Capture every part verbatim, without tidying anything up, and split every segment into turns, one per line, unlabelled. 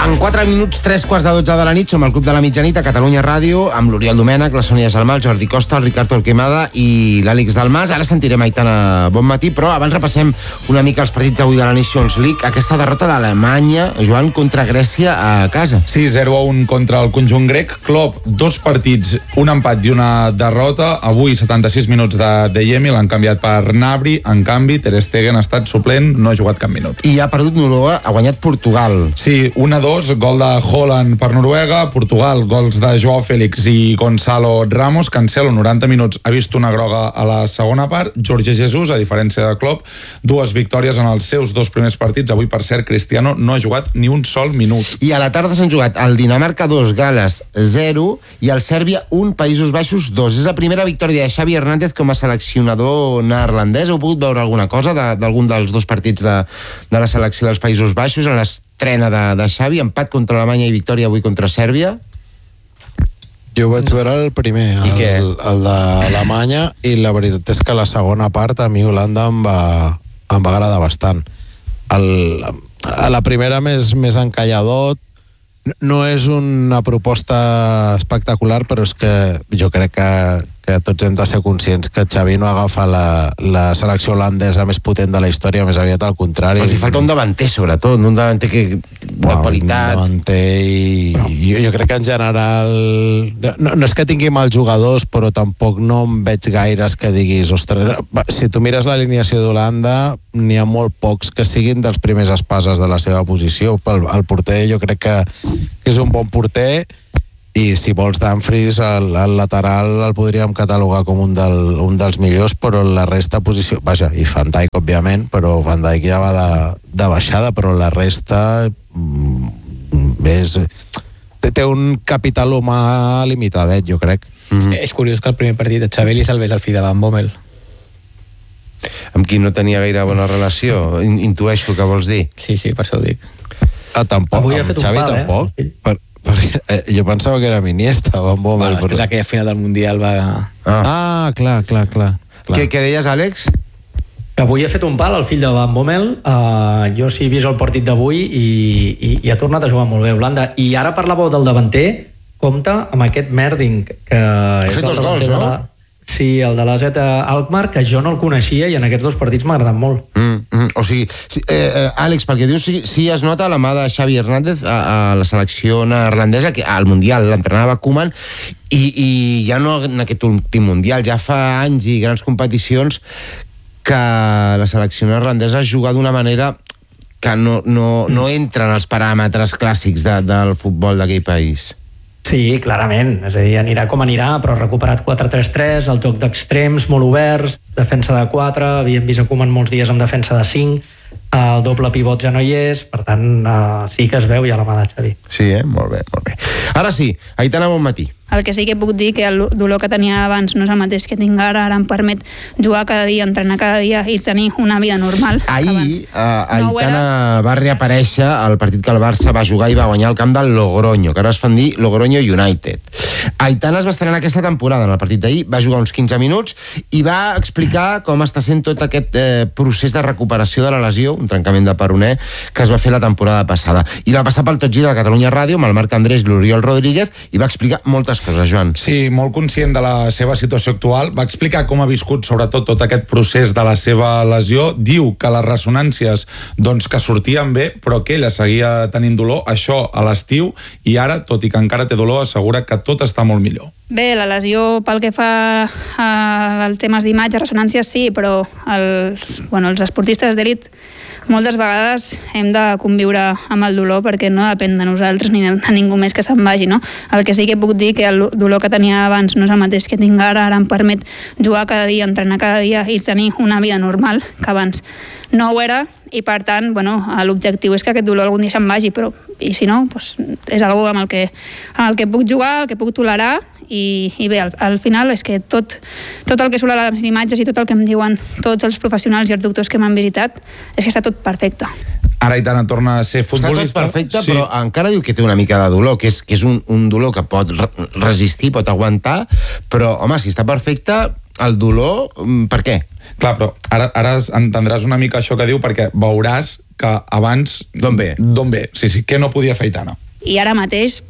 En quatre minuts, tres quarts de dotze de la nit, som al Club de la Mitjanit a Catalunya Ràdio, amb l'Oriol Domènech, la Sònia Salmà, el Jordi Costa, el Ricard Torquemada i l'Àlex Dalmas. Ara sentirem Aitana Bonmatí, però abans repassem una mica els partits d'avui de la Nations League. Aquesta derrota d'Alemanya, Joan, contra Grècia a casa.
Sí, zero a un contra el conjunt grec. Klopp, dos partits, un empat i una derrota. Avui, setanta-sis minuts de Deyemi, l'han canviat per Gnabry. En canvi, Ter Stegen ha estat suplent, no ha jugat cap minut.
I ha perdut Noruega, ha guanyat Portugal.
Sí, un a dos, gol de Haaland per Noruega. Portugal, gols de Joao Félix i Gonzalo Ramos. Cancelo, noranta minuts, ha vist una groga a la segona part. Jorge Jesus, a diferència de Klopp, dues victòries en els seus dos primers partits. Avui, per cert, Cristiano no ha jugat ni un sol minut.
I a la tarda s'han jugat el Dinamarca dos, Gales zero i el Sèrbia un, Països Baixos dos. És la primera victòria de Xavi Hernández com a seleccionador neerlandès. Heu pogut veure alguna cosa de, d'algun dels dos partits de, de la selecció dels Països Baixos en l'estrena de, de Xavi? Empat contra Alemanya i victòria avui contra Sèrbia?
Jo vaig veure el primer, el, el d'Alemanya, i la veritat és que la segona part a mi Holanda em va, em va agradar bastant. El, a la primera més, més encallador, no és una proposta espectacular, però és que jo crec que, que tots hem de ser conscients que Xavi no agafa la, la selecció holandesa més potent de la història, més aviat al contrari.
Els hi falta un davanter, sobretot, un davanter que, de
bueno,
qualitat.
Un davanter i, i jo, jo crec que en general no, no és que tingui mals jugadors, però tampoc no em veig gaires que diguis, ostres, si tu mires l'alineació d'Holanda, n'hi ha molt pocs que siguin dels primers espases de la seva posició. El, el porter jo crec que, que és un bon porter, i si vols Dumfries, el, el lateral el podríem catalogar com un, del, un dels millors, però la resta posició, vaja, i Van Dijk òbviament, però Van Dijk ja va de, de baixada, però la resta mm, és, té, té un capital humà limitadet, jo crec.
Mm-hmm. És curiós que el primer partit de Xavi li salvés el fill de Van Bommel,
amb qui no tenia gaire bona relació. Intueixo que vols dir.
sí, sí, per això ho dic.
Ah, tampoc, amb Xavi pal, tampoc eh? per, perquè, eh, jo pensava que era Iniesta, Van Bommel,
bueno, però... aquella final del Mundial va...
ah, ah clar, clar, clar, clar.
Què, què deies, Àlex?
Que avui ha fet un pal el fill de Van Bommel. uh, jo sí he vist el partit d'avui i, i, i ha tornat a jugar molt bé Holanda. I ara parlàveu del davanter, compta amb aquest Merding, que
ha
és
fet
el
dos gols, no?
La... Sí, el de l'A Z Alkmaar, que jo no el coneixia i en aquests dos partits m'ha agradat molt.
Mm, mm, o sigui, sí, eh, eh, Àlex, pel que dius, sí, sí es nota la mà de Xavi Hernández a, a la selecció neerlandesa, que al Mundial l'entrenava Koeman, i, i ja no en aquest últim Mundial, ja fa anys i grans competicions que la selecció neerlandesa juga d'una manera que no, no, no entra en els paràmetres clàssics de, del futbol d'aquell país.
Sí, clarament, és a dir, anirà com anirà, però ha recuperat quatre tres tres, el joc d'extrems molt oberts, defensa de quatre, havíem vist a Koeman molts dies amb defensa de cinc, el doble pivot ja no hi és, per tant, uh, sí que es veu ja la mà de Xavi.
Sí, eh? Molt bé, molt bé. Ara sí, Aitana Bonmatí.
El que sí que puc dir que el dolor que tenia abans no és el mateix que tinc ara, ara em permet jugar cada dia, entrenar cada dia i tenir una vida normal.
Ahir, uh, Aitana no va reaparèixer al partit que el Barça va jugar i va guanyar el camp del Logroño, que ara es fan dir Logroño United. Aitana es va estrenar aquesta temporada en el partit d'ahir, va jugar uns quinze minuts i va explicar com està sent tot aquest eh, procés de recuperació de la lesió, un trencament de peroné, que es va fer la temporada passada. I va passar pel Tot Gira de Catalunya Ràdio amb el Marc Andrés i l'Oriol Rodríguez i va explicar moltes coses, Joan.
Sí, molt conscient de la seva situació actual. Va explicar com ha viscut sobretot tot aquest procés de la seva lesió. Diu que les ressonàncies doncs, que sortien bé, però que ella seguia tenint dolor, això a l'estiu, i ara, tot i que encara té dolor, assegura que tot està molt millor.
Bé, la lesió pel que fa al temes d'imatge, ressonàncies sí, però el, bueno, els esportistes d'elit moltes vegades hem de conviure amb el dolor perquè no depèn de nosaltres ni de ningú més que se'n vagi, no? El que sí que puc dir que el dolor que tenia abans no és el mateix que tinc ara, ara em permet jugar cada dia, entrenar cada dia i tenir una vida normal, que abans no ho era, i per tant, bueno, l'objectiu és que aquest dolor algun dia se'n vagi, però i si no, doncs és algo amb el que, amb el que puc jugar, el que puc tolerar, i, i bé, al, al final és que tot, tot el que surt a les imatges i tot el que em diuen tots els professionals i els doctors que m'han visitat és que està tot perfecte.
Ara Aitana torna a ser futbolista.
Està tot perfecte, sí. Però encara diu que té una mica de dolor, que és, que és un, un dolor que pot resistir, pot aguantar, però, home, si està perfecte, el dolor, per què?
Clar, però ara, ara entendràs una mica això que diu, perquè veuràs que abans...
D'on ve?
D'on ve, sí, sí, que no podia fer Aitana.
I ara mateix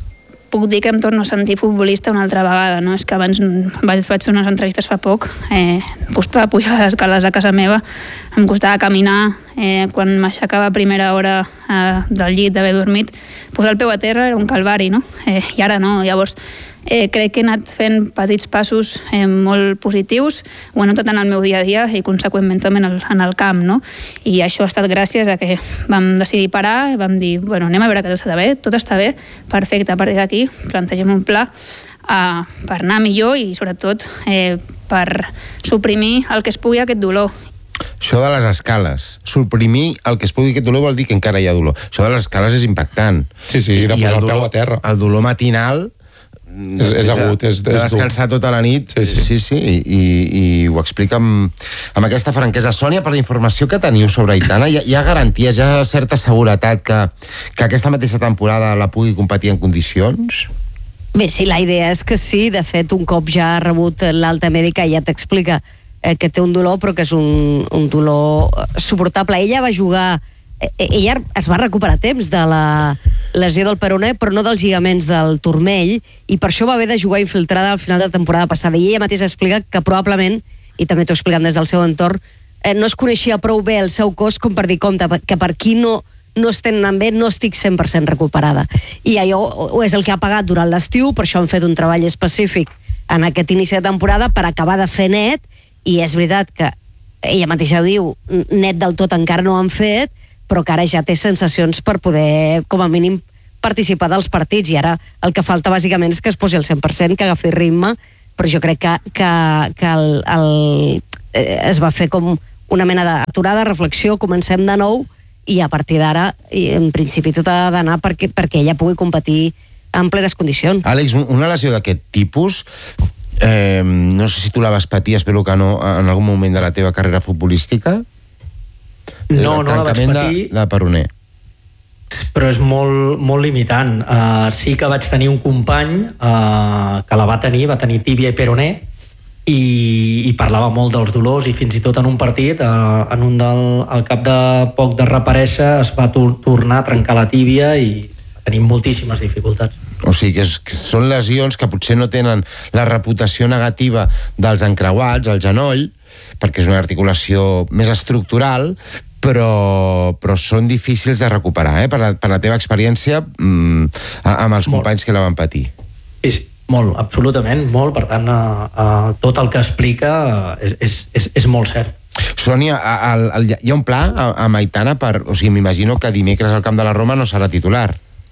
puc dir que em torno a sentir futbolista una altra vegada, no? És que abans vaig, vaig fer unes entrevistes fa poc, eh, em costava pujar les escales a casa meva, em costava caminar, eh, quan m'aixecava a primera hora eh, del llit d'haver dormit, posar el peu a terra era un calvari, no? Eh, I ara no, llavors eh, crec que he anat fent petits passos eh, molt positius, ho he notat en el meu dia a dia i conseqüentment també en el, en el camp, no? I això ha estat gràcies a que vam decidir parar, vam dir, bueno, anem a veure que tot està bé, tot està bé, perfecte, a partir d'aquí plantegem un pla eh, per anar millor i sobretot eh, per suprimir el que es pugui aquest dolor.
Això de les escales, suprimir el que es pugui aquest dolor vol dir que encara hi ha dolor. Això de les escales és impactant.
Sí, sí, de posar el peu a terra.
El dolor matinal
és, és agut, és, és
de descansar tota la nit, sí, sí, sí, sí i, i ho explica amb, amb aquesta franquesa. Sònia, per la informació que teniu sobre Aitana, hi ha, hi ha garanties, hi ha certa seguretat que, que aquesta mateixa temporada la pugui competir en condicions?
Bé, sí, la idea és que sí, de fet un cop ja ha rebut l'alta mèdica ja t'explica eh, que té un dolor però que és un, un dolor suportable. Ella va jugar ella es va recuperar a temps de la lesió del peroné, però no dels lligaments del turmell, i per això va haver de jugar infiltrada al final de la temporada passada, i ella mateixa explica que probablement, i també t'ho expliquen des del seu entorn, eh, no es coneixia prou bé el seu cos com per dir, compte, que per qui no, no estem anant bé, no estic cent per cent recuperada. I allò és el que ha pagat durant l'estiu, per això han fet un treball específic en aquest inici de temporada per acabar de fer net, i és veritat que ella mateixa ho diu, net del tot encara no ho han fet, però que ara ja té sensacions per poder, com a mínim, participar dels partits, i ara el que falta bàsicament és que es posi al cent per cent, que agafi ritme, però jo crec que, que, que el, el, eh, es va fer com una mena d'aturada, reflexió, comencem de nou, i a partir d'ara, en principi, tot ha d'anar perquè, perquè ella pugui competir en plenes condicions.
Àlex, una lesió d'aquest tipus, eh, no sé si tu la vas patir, espero que no, en algun moment de la teva carrera futbolística?
No, no la vaig patir.
De, de peroné.
Però és molt, molt limitant. Uh, sí que vaig tenir un company uh, que la va tenir, va tenir tíbia i peroné, i, i parlava molt dels dolors, i fins i tot en un partit, uh, en un del, al cap de poc de reparèixer, es va tor tornar a trencar la tíbia i va tenir moltíssimes dificultats.
O sigui, que, és, que són lesions que potser no tenen la reputació negativa dels encreuats, al genoll, perquè és una articulació més estructural, però, però són difícils de recuperar, eh? per, la, per la teva experiència mm, amb els molt. Companys que la van patir.
Sí, molt, absolutament, molt. Per tant, uh, uh, tot el que explica és, és, és, és molt cert.
Sònia, el, el, hi ha un pla amb Aitana per... O sigui, m'imagino que dimecres al Camp de la Roma no serà titular.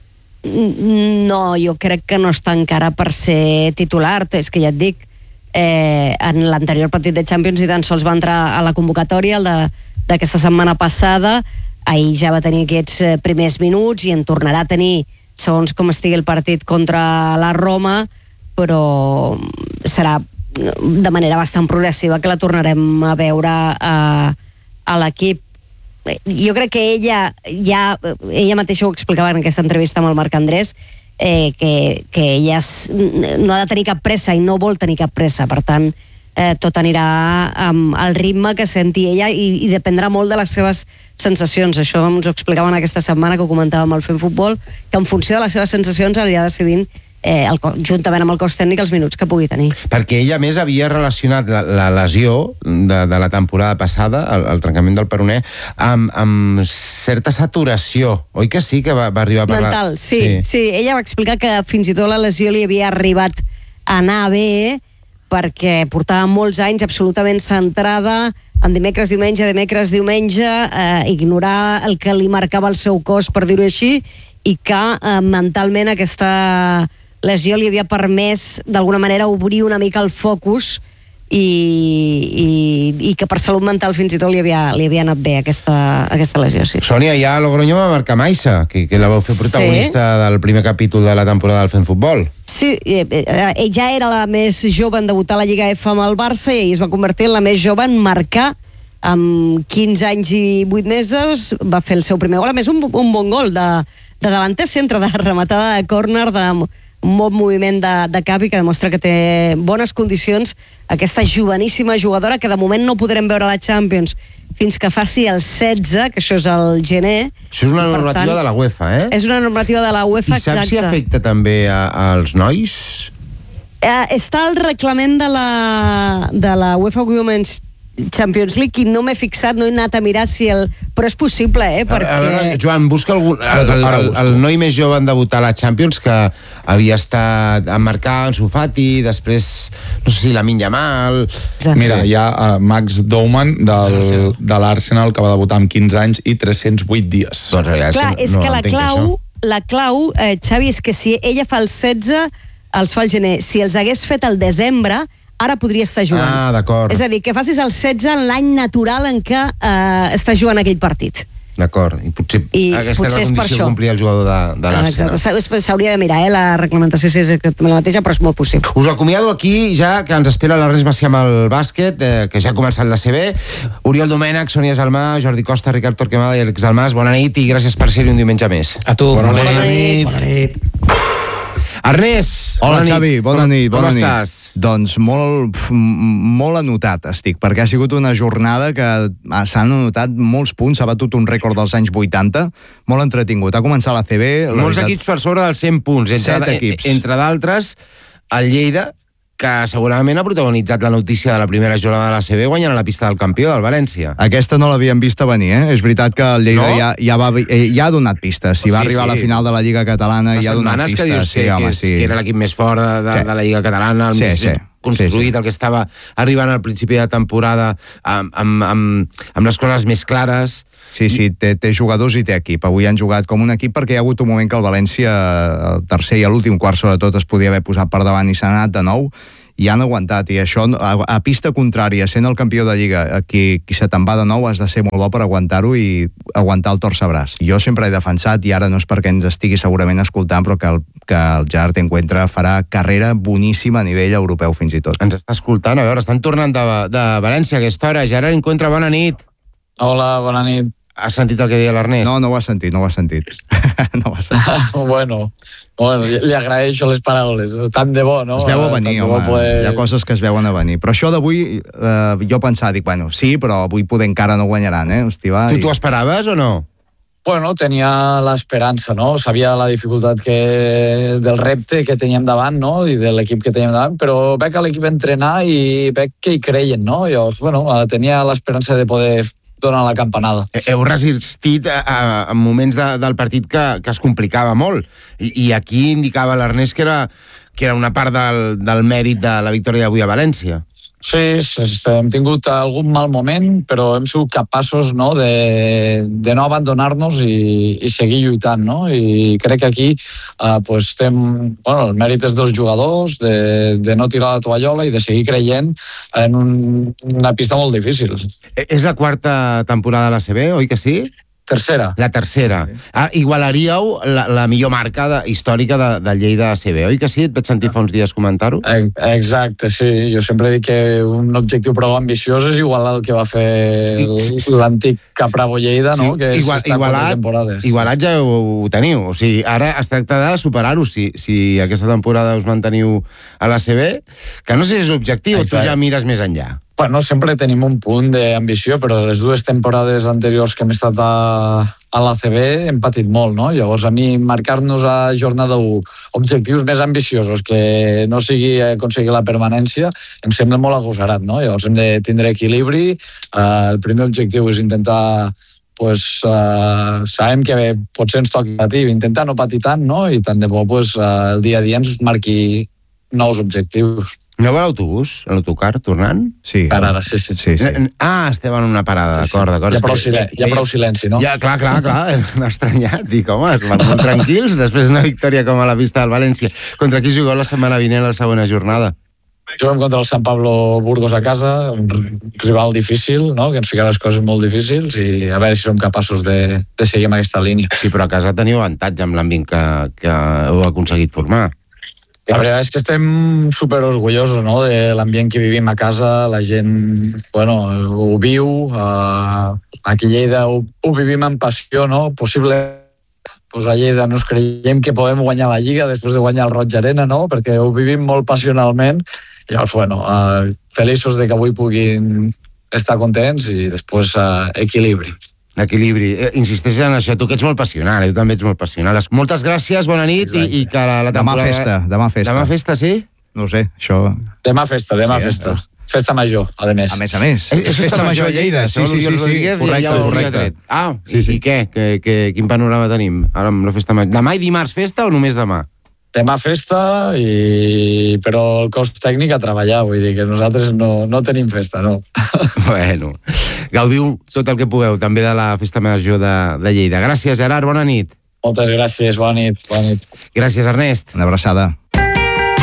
No, jo crec que no està encara per ser titular, és que ja et dic, eh, en l'anterior partit de Champions i tan sols va entrar a la convocatòria, el de d'aquesta setmana passada, ahir ja va tenir aquests primers minuts i en tornarà a tenir segons com estigui el partit contra la Roma, però serà de manera bastant progressiva que la tornarem a veure a, a l'equip. Jo crec que ella ja, ella mateixa ho explicava en aquesta entrevista amb el Marc Andrés, eh, que, que ella no ha de tenir cap pressa i no vol tenir cap pressa, per tant Eh, tot anirà amb el ritme que senti ella i, i dependrà molt de les seves sensacions. Això ens ho explicaven aquesta setmana que ho comentàvem al Fent Futbol, que en funció de les seves sensacions anirà decidint eh, el, juntament amb el cos tècnic els minuts que pugui tenir.
Perquè ella més havia relacionat la, la lesió de, de la temporada passada, el, el trencament del peroné, amb, amb certa saturació, oi que sí que va, va arribar a parlar?
Mental, sí, sí, sí. Ella va explicar que fins i tot la lesió li havia arribat a anar bé, perquè portava molts anys absolutament centrada en dimecres, diumenge, dimecres, diumenge, eh, ignorar el que li marcava el seu cos, per dir-ho així, i que eh, mentalment aquesta lesió li havia permès d'alguna manera obrir una mica el focus i, i, i que per salut mental fins i tot li havia, li havia anat bé aquesta, aquesta lesió, sí.
Sònia, ja a Logroño va marcar Maissa, que, que la vau fer protagonista sí. del primer capítol de la temporada del Fent Futbol.
Sí, ell ja era la més jove en debutar a la Lliga F amb el Barça i ell es va convertir en la més jove en marcar amb quinze anys i vuit mesos, va fer el seu primer gol, a més un, un bon gol de, de davanter centre, de rematada de córner, de, un bon moviment de, de cap i que demostra que té bones condicions aquesta joveníssima jugadora que de moment no podrem veure a la Champions fins que faci el setze, que això és el gener.
Això és una normativa tant, de la UEFA, eh?
És una normativa de la UEFA, exacte.
I saps si afecta també a, als nois?
Eh, està el reglament de la, de la UEFA Women's Champions League i no m'he fixat, no he anat a mirar si el... Però és possible, eh? Perquè...
A veure, Joan, busca algun... El, el, el, el noi més jove en debutar a la Champions que havia estat a marcar en Sufati, després, no sé si Lamine Yamal...
Mira, hi ha uh, Max Douman del, de l'Arsenal que va debutar amb quinze anys i tres-cents vuit dies.
Doncs, ja,
clar, és
no
que la clau, la clau eh, Xavi, és que si ella fa el setze, els fa el gener. Si els hagués fet el desembre, ara podria estar jugant.
Ah, d'acord.
És a dir, que facis el setze en l'any natural en què eh, està jugant aquell partit.
D'acord, i potser
I
aquesta
potser
és la condició que complia el jugador de, de l'Arsenal.
Exacte, s'hauria de mirar, eh, la reglamentació si és exactament la mateixa, però és molt possible.
Us acomiado aquí, ja que ens espera l'Ernest Macià amb el bàsquet, eh, que ja ha començat la C B. Oriol Domènech, Sònia Salmà, Jordi Costa, Ricard Torquemada i Àlex Dalmàs, bona nit i gràcies per ser-hi un diumenge més.
A tu,
Bona,
bona,
bona
nit.
nit.
Bona nit.
Ernest,
Hola,
bona
Xavi,
nit.
bona nit, bona
Com
nit.
estàs?
Doncs molt, pf, molt anotat estic, perquè ha sigut una jornada que s'han anotat molts punts, s'ha batut un rècord dels anys vuitanta, molt entretingut. Ha començat la C B... La
Molts
veritat,
equips per sobre dels cent punts. Entre,
Set equips.
Entre d'altres, el Lleida, que segurament ha protagonitzat la notícia de la primera jornada de la C B guanyant a la pista del campió del València.
Aquesta no l'havíem vist a venir, eh? És veritat que el Lleida
No?
ja, ja, va, eh, ja ha donat pistes. Si va
Sí,
arribar
sí.
a la final de la Lliga Catalana,
Fa
ja ha donat
setmanes
pistes.
que dius
sí,
que,
home,
que, és,
sí.
que era l'equip més fort de, de,
Sí.
de la Lliga Catalana, el
Sí,
més
sí.
construït,
Sí, sí.
el que estava arribant al principi de temporada amb, amb, amb, amb les coses més clares.
Sí, sí, té, té jugadors i té equip. Avui han jugat com un equip perquè hi ha hagut un moment que el València, el tercer i l'últim quart sobretot, es podia haver posat per davant i s'ha anat de nou, i han aguantat, i això a, a pista contrària, sent el campió de Lliga, qui, qui se te'n va de nou has de ser molt bo per aguantar-ho i aguantar el torcebràs. Jo sempre he defensat, i ara no és perquè ens estigui segurament escoltant, però que el, que el Gerard Encuentra farà carrera boníssima a nivell europeu fins i tot.
Ens està escoltant, a veure, estan tornant de, de València a aquesta hora. Gerard Encuentra, bona nit.
Hola, bona nit.
Has sentit el que deia l'Ernest?
No, no ho has sentit, no ho has sentit. no ho has sentit.
bueno, bueno, li agraeixo les paraules. Tant de bo, no?
Es veu a venir,
Tant de
home.
bo poder...
Hi ha coses que es veuen a venir. Però això d'avui, eh, jo pensava, dic, bueno, sí, però avui poder encara no guanyaran, eh? Hosti, va,
Tu t'ho
i...
esperaves o no?
Bueno, tenia l'esperança, no? Sabia la dificultat que, del repte que teníem davant, no? I de l'equip que teníem davant, però veig que l'equip entrenar i veig que hi creien, no? Llavors, bueno, tenia l'esperança de poder donar la campanada.
Heu resistit a, a, a moments de, del partit que, que es complicava molt. I, i aquí indicava l'Ernest que era, que era una part del, del mèrit de la victòria d'avui a València.
Sí, hem tingut algun mal moment, però hem sigut capaços, no, de, de no abandonar-nos i, i seguir lluitant, no? I crec que aquí eh, pues, estem, bueno, el mèrit és dels jugadors, de, de no tirar la tovallola i de seguir creient en un, una pista molt difícil.
És la quarta temporada de la C B, oi que sí?
Tercera.
La tercera. Ah, igualaríeu la, la millor marca de, històrica de, de Lleida a C B, oi que sí? Et vaig sentir fa uns dies comentar-ho.
Exacte, sí. Jo sempre dic que un objectiu prou ambiciós és igual al que va fer l'antic Capravo Lleida, no?
Sí,
que és
igual,
estar
igualat,
quatre temporades.
igualat ja ho, ho teniu. O sigui, ara es tracta de superar-ho. Si, si aquesta temporada us manteniu a la C B, que no sé si és l'objectiu, tu ja mires més enllà.
Bueno, sempre tenim un punt d'ambició, però les dues temporades anteriors que hem estat a, a la C B hem patit molt, no? Llavors, a mi, marcar-nos a jornada u objectius més ambiciosos que no sigui aconseguir la permanència, em sembla molt agosarat, no? Llavors, hem de tindre equilibri. Uh, el primer objectiu és intentar pues, uh, sabem que potser ens toca patir, intentar no patir tant, no? I tant de bo pues, uh, el dia a dia ens marqui nous objectius.
Aneu a l'autobús, a l'autocar, tornant?
Sí.
Parada, sí, sí.
sí, sí.
Ah, estem en una parada,
Sí, sí.
d'acord, d'acord.
Hi ha prou silenci, hi ha prou silenci, no?
Ja, clar, clar, clar, m'ha estranyat. Dic, home, es van molt tranquils després d'una victòria com a la pista del València. Contra qui jugueu la setmana vinent a la segona jornada?
Juguem contra el Sant Pablo Burgos a casa, un rival difícil, no? Que ens fica les coses molt difícils i a veure si som capaços de, de seguir amb aquesta línia.
Sí, però a casa teniu avantatge amb l'ambient que, que heu aconseguit formar.
La veritat és que estem super orgullosos, no? De l'ambient que vivim a casa, la gent, bueno, ho viu, uh, aquí a Lleida ho, ho vivim amb passió, no? Possible pues a Lleida no ens creiem que podem guanyar la Lliga després de guanyar el Roig Arena, no? Perquè ho vivim molt passionalment. I llavors, bueno, uh, feliços de que avui puguin estar contents i després uh, equilibri.
L'equilibri. Eh, insisteixes en això, tu que ets molt passional, eh? Tu també ets molt passional. Moltes gràcies, bona nit, i, i que la, la temporada...
Demà festa, demà festa.
Demà festa, sí?
No ho sé, això...
Demà festa, demà
sí,
festa.
Eh?
Festa major, a més.
A més a més.
És, és festa major a Lleida,
sí, sí, sí, sí, correcte, correcte.
Ah,
sí,
i,
sí.
i què? Que, que, quin panorama tenim ara amb la festa major? Demà i dimarts festa o només demà?
Demà festa, i... però el cos tècnic a treballar, vull dir que nosaltres no, no tenim festa, no.
Bueno, gaudiu tot el que pugueu, també de la festa major de, de Lleida. Gràcies, Gerard, bona nit.
Moltes gràcies, bona nit, bona nit.
Gràcies, Ernest.
Una abraçada.